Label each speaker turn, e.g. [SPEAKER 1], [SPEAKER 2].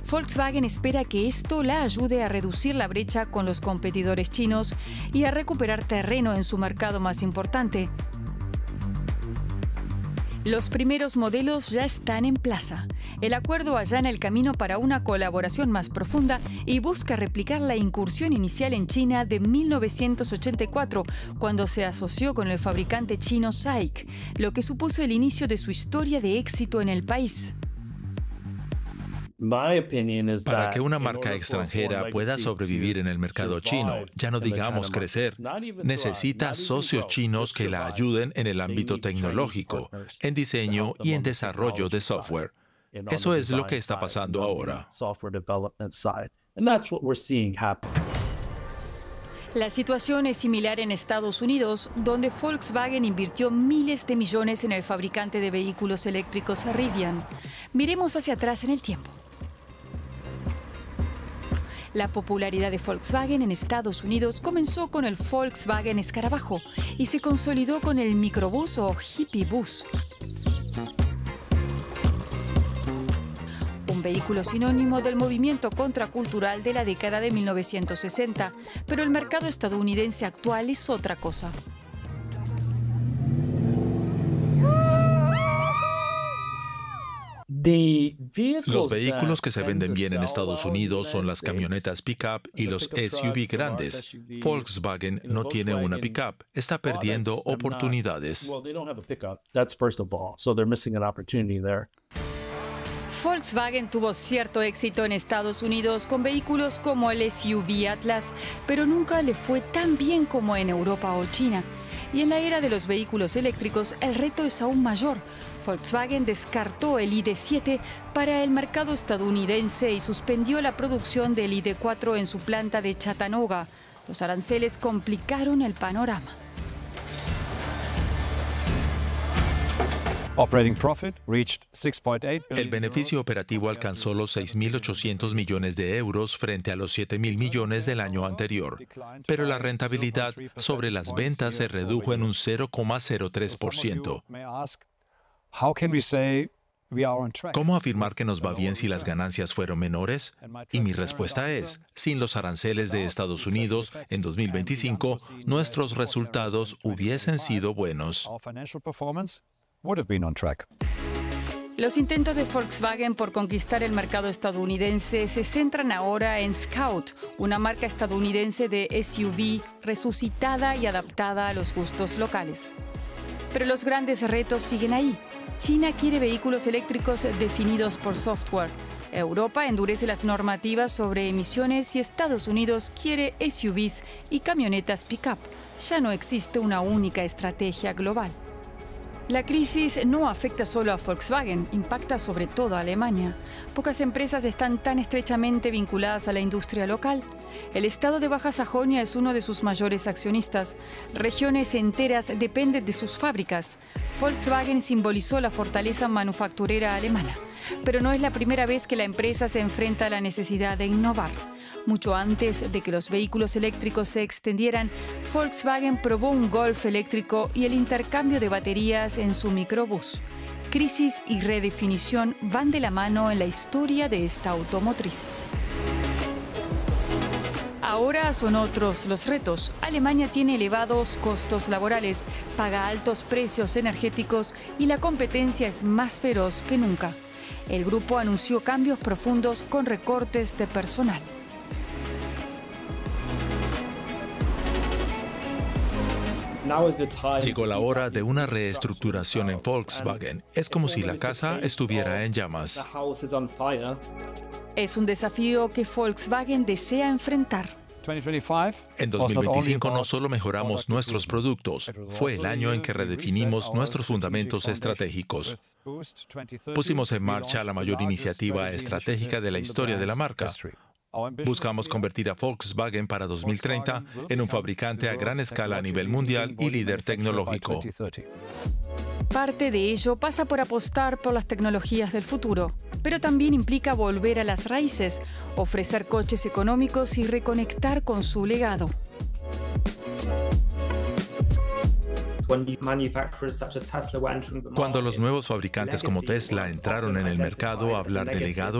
[SPEAKER 1] Volkswagen espera que esto la ayude a reducir la brecha con los competidores chinos y a recuperar terreno en su mercado más importante. Los primeros modelos ya están en plaza. El acuerdo allana el camino para una colaboración más profunda y busca replicar la incursión inicial en China de 1984, cuando se asoció con el fabricante chino SAIC, lo que supuso el inicio de su historia de éxito en el país.
[SPEAKER 2] Para que una marca extranjera pueda sobrevivir en el mercado chino, ya no digamos crecer, necesita socios chinos que la ayuden en el ámbito tecnológico, en diseño y en desarrollo de software. Eso es lo que está pasando ahora.
[SPEAKER 1] La situación es similar en Estados Unidos, donde Volkswagen invirtió miles de millones en el fabricante de vehículos eléctricos Rivian. Miremos hacia atrás en el tiempo. La popularidad de Volkswagen en Estados Unidos comenzó con el Volkswagen Escarabajo y se consolidó con el microbús o hippie bus. Un vehículo sinónimo del movimiento contracultural de la década de 1960, pero el mercado estadounidense actual es otra cosa.
[SPEAKER 2] Los vehículos que se venden bien en Estados Unidos son las camionetas pick-up y los SUV grandes. Volkswagen no tiene una pick-up, está perdiendo oportunidades.
[SPEAKER 1] Volkswagen tuvo cierto éxito en Estados Unidos con vehículos como el SUV Atlas, pero nunca le fue tan bien como en Europa o China. Y en la era de los vehículos eléctricos, el reto es aún mayor. Volkswagen descartó el ID.7 para el mercado estadounidense y suspendió la producción del ID.4 en su planta de Chattanooga. Los aranceles complicaron el panorama.
[SPEAKER 2] El beneficio operativo alcanzó los 6.800 millones de euros frente a los 7.000 millones del año anterior, pero la rentabilidad sobre las ventas se redujo en un 0,03%. ¿Cómo afirmar que nos va bien si las ganancias fueron menores? Y mi respuesta es, sin los aranceles de Estados Unidos, en 2025, nuestros resultados hubiesen sido buenos.
[SPEAKER 1] Los intentos de Volkswagen por conquistar el mercado estadounidense se centran ahora en Scout, una marca estadounidense de SUV resucitada y adaptada a los gustos locales. Pero los grandes retos siguen ahí. China quiere vehículos eléctricos definidos por software. Europa endurece las normativas sobre emisiones y Estados Unidos quiere SUVs y camionetas pick-up. Ya no existe una única estrategia global. La crisis no afecta solo a Volkswagen, impacta sobre todo a Alemania. Pocas empresas están tan estrechamente vinculadas a la industria local. El estado de Baja Sajonia es uno de sus mayores accionistas. Regiones enteras dependen de sus fábricas. Volkswagen simbolizó la fortaleza manufacturera alemana. Pero no es la primera vez que la empresa se enfrenta a la necesidad de innovar. Mucho antes de que los vehículos eléctricos se extendieran, Volkswagen probó un Golf eléctrico y el intercambio de baterías en su microbús. Crisis y redefinición van de la mano en la historia de esta automotriz. Ahora son otros los retos. Alemania tiene elevados costos laborales, paga altos precios energéticos y la competencia es más feroz que nunca. El grupo anunció cambios profundos con recortes de personal.
[SPEAKER 2] Llegó la hora de una reestructuración en Volkswagen. Es como si la casa estuviera en llamas.
[SPEAKER 1] Es un desafío que Volkswagen desea enfrentar.
[SPEAKER 2] En 2025 no solo mejoramos nuestros productos, fue el año en que redefinimos nuestros fundamentos estratégicos. Pusimos en marcha la mayor iniciativa estratégica de la historia de la marca. Buscamos convertir a Volkswagen para 2030 en un fabricante a gran escala a nivel mundial y líder tecnológico.
[SPEAKER 1] Parte de ello pasa por apostar por las tecnologías del futuro, pero también implica volver a las raíces, ofrecer coches económicos y reconectar con su legado.
[SPEAKER 2] Cuando los nuevos fabricantes como Tesla entraron en el mercado, hablar de legado